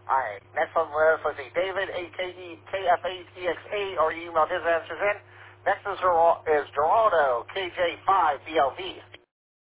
Alright, next on the list, let's see, David, AKEKFATXA, or you emailed his answers in. Next is Geraldo, KJ5BLV.